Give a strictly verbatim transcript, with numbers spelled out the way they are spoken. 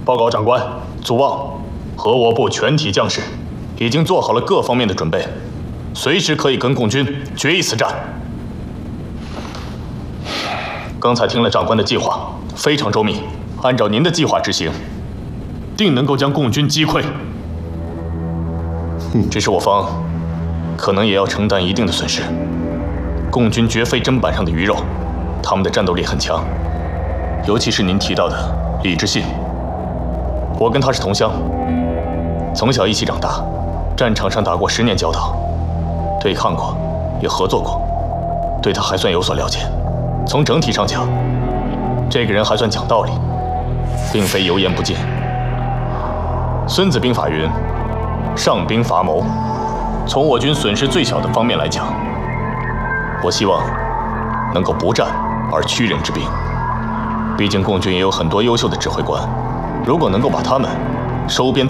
报告长官，祖望，和我部全体将士已经做好了各方面的准备，随时可以跟共军决一死战。刚才听了长官的计划，非常周密，按照您的计划执行，定能够将共军击溃。只是我方可能也要承担一定的损失。共军绝非砧板上的鱼肉，他们的战斗力很强，尤其是您提到的李志信，我跟他是同乡，从小一起长大，战场上打过十年交道，对抗过，也合作过，对他还算有所了解。从整体上讲，这个人还算讲道理，并非油盐不进。孙子兵法云：上兵伐谋。从我军损失最小的方面来讲，我希望能够不战而屈人之兵。毕竟共军也有很多优秀的指挥官，如果能够把他们收编。